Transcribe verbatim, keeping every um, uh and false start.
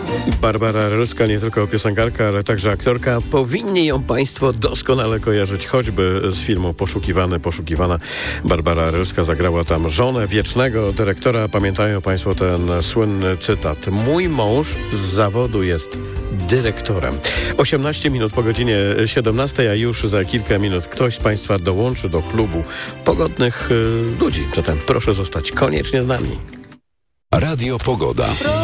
Barbara Rylska, nie tylko piosenkarka, ale także aktorka. Powinni ją Państwo doskonale kojarzyć, choćby z filmu Poszukiwany, Poszukiwana. Barbara Rylska zagrała tam żonę wiecznego dyrektora. Pamiętają Państwo ten słynny cytat: mój mąż z zawodu jest dyrektorem. osiemnaście minut po godzinie siedemnastej, a już za kilka minut ktoś z Państwa dołączy do klubu pogodnych y, ludzi. Zatem proszę zostać koniecznie z nami. Radio Pogoda.